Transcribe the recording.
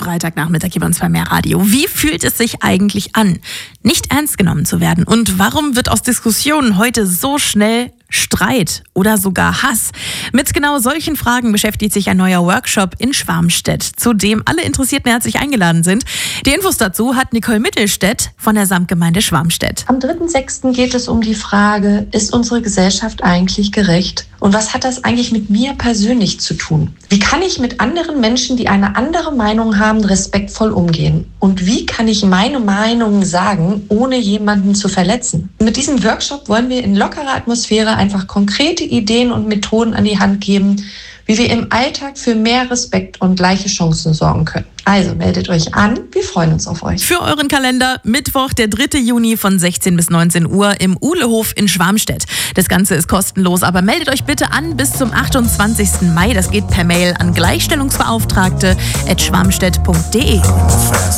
Freitagnachmittag hier bei uns bei Mehr Radio. Wie fühlt es sich eigentlich an, nicht ernst genommen zu werden? Und warum wird aus Diskussionen heute so schnell Streit oder sogar Hass? Mit genau solchen Fragen beschäftigt sich ein neuer Workshop in Schwarmstedt, zu dem alle Interessierten herzlich eingeladen sind. Die Infos dazu hat Nicole Mittelstädt von der Samtgemeinde Schwarmstedt. Am 3.6. geht es um die Frage, ist unsere Gesellschaft eigentlich gerecht? Und was hat das eigentlich mit mir persönlich zu tun? Wie kann ich mit anderen Menschen, die eine andere Meinung haben, respektvoll umgehen? Und wie kann ich meine Meinung sagen, ohne jemanden zu verletzen? Mit diesem Workshop wollen wir in lockerer Atmosphäre einfach konkrete Ideen und Methoden an die Hand geben, wie wir im Alltag für mehr Respekt und gleiche Chancen sorgen können. Also meldet euch an, wir freuen uns auf euch. Für euren Kalender Mittwoch, der 3. Juni von 16 bis 19 Uhr im Uhlehof in Schwarmstedt. Das Ganze ist kostenlos, aber meldet euch bitte an bis zum 28. Mai. Das geht per Mail an gleichstellungsbeauftragte@schwarmstedt.de.